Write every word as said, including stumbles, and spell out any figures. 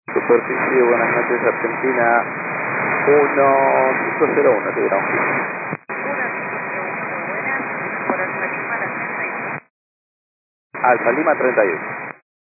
Superficie, buenas noches, Argentina uno cinco cero uno, te dirán. uno cinco cero uno, muy buenas, por Alfa Lima, las treinta y uno. Alfa Lima treinta y uno.